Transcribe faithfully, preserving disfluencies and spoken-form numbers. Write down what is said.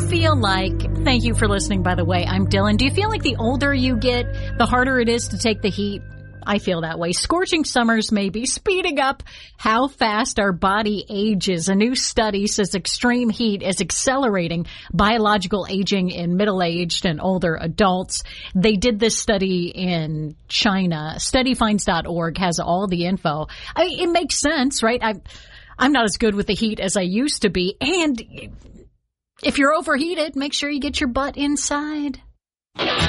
feel like, thank you for listening, by the way, I'm Dylan. Do you feel like the older you get, the harder it is to take the heat? I feel that way. Scorching summers may be speeding up how fast our body ages. A new study says extreme heat is accelerating biological aging in middle-aged and older adults. They did this study in China. study finds dot org has all the info. I, it makes sense, right? I'm, I'm not as good with the heat as I used to be. And if you're overheated, make sure you get your butt inside.